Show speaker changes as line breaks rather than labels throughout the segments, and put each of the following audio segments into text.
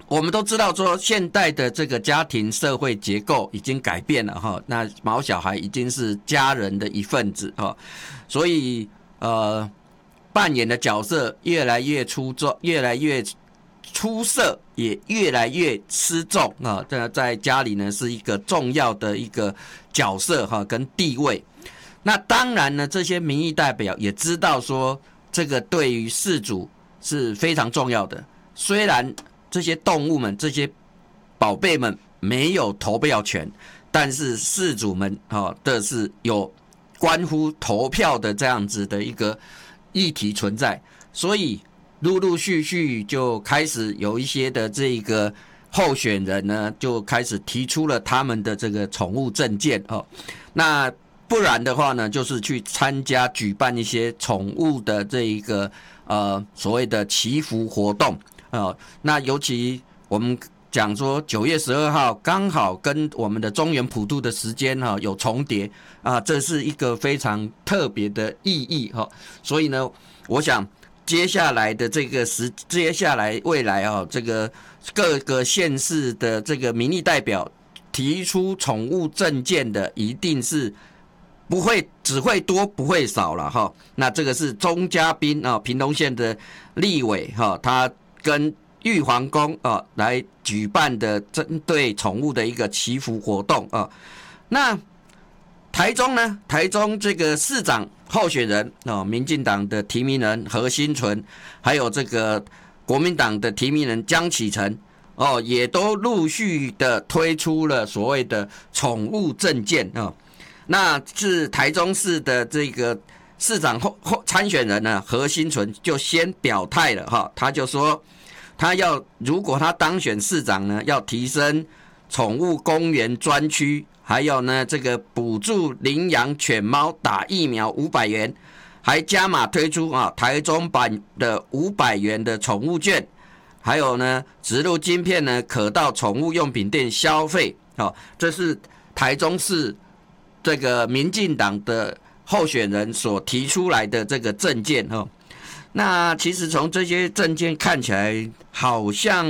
我们都知道说，现代的这个家庭社会结构已经改变了哈，那毛小孩已经是家人的一份子哈，所以扮演的角色越来越出众，越来越出色，也越来越吃重啊。这在家里呢是一个重要的一个角色哈跟地位。那当然呢，这些民意代表也知道说，这个对于饲主是非常重要的，虽然这些动物们、这些宝贝们没有投票权，但是饲主们的是有关乎投票的这样子的一个议题存在，所以陆陆续续就开始有一些的这个候选人呢，就开始提出了他们的这个宠物政见那不然的话呢，就是去参加举办一些宠物的这一个所谓的祈福活动。那尤其我们讲说9月12号刚好跟我们的中原普渡的时间有重叠这是一个非常特别的意义所以呢，我想接下来的接下来未来这个各个县市的这个民意代表提出宠物政见的，一定是不会只会多不会少了那这个是钟嘉宾屏东县的立委他跟玉皇宫来举办的针对宠物的一个祈福活动那台中呢？台中这个市长候选人民进党的提名人何新纯，还有这个国民党的提名人江启臣也都陆续的推出了所谓的宠物政见那是台中市的这个市长参选人呢，何新纯就先表态了他就说如果他当选市长呢，要提升宠物公园专区，还有呢这个补助领养犬猫打疫苗500元，还加码推出台中版的500元的宠物券，还有呢植入晶片呢可到宠物用品店消费这是台中市这个民进党的候选人所提出来的这个政见那其实从这些政见看起来，好像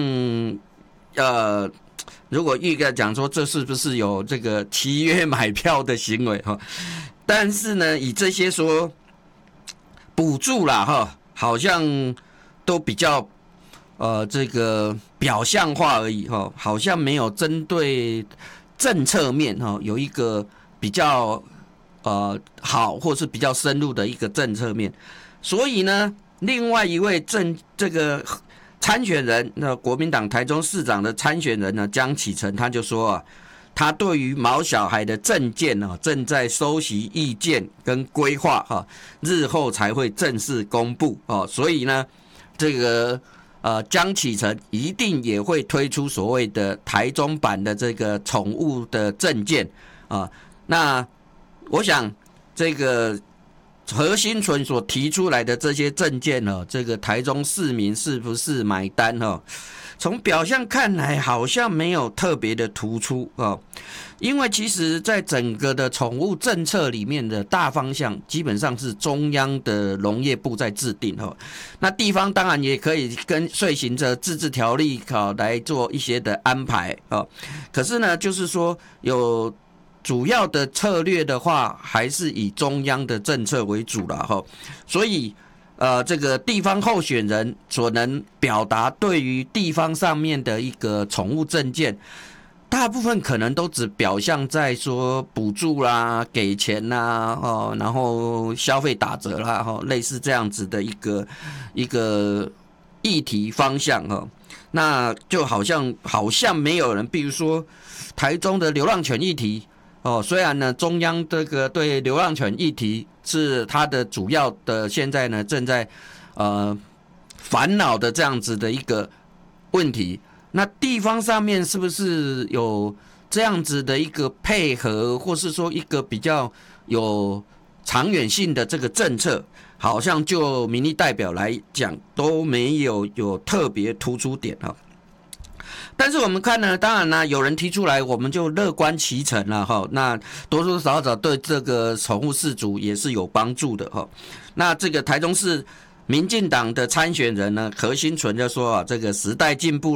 如果预告讲说这是不是有这个契约买票的行为但是呢，以这些说补助啦好像都比较这个表象化而已好像没有针对政策面有一个比较好或是比较深入的一个政策面，所以呢，另外一位这个参选人，国民党台中市长的参选人呢，江启臣他就说他对于毛小孩的政见正在收集意见跟规划日后才会正式公布所以呢，这个江启臣一定也会推出所谓的台中版的这个宠物的政见那我想这个何新纯所提出来的这些政见这个台中市民是不是买单从表象看来好像没有特别的突出因为其实在整个的宠物政策里面的大方向基本上是中央的农业部在制定那地方当然也可以跟遂行着自治条例来做一些的安排可是呢就是说有主要的策略的话，还是以中央的政策为主啦所以这个地方候选人所能表达对于地方上面的一个宠物政见，大部分可能都只表象在说补助啦、给钱啦然后消费打折啦类似这样子的一个议题方向那就好像没有人，比如说台中的流浪犬议题虽然呢，中央这个对流浪犬议题是它的主要的，现在呢正在烦恼的这样子的一个问题，那地方上面是不是有这样子的一个配合，或是说一个比较有长远性的这个政策，好像就民意代表来讲都没有特别突出点但是我们看呢，当然呢，有人提出来，我们就乐观其成了那多多少少对这个宠物饲主也是有帮助的那这个台中市民进党的参选人呢，何新纯就说这个时代进步